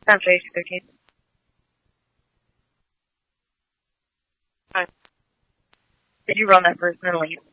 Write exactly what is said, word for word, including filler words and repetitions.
Sounds very thirteen. Did you run that personally?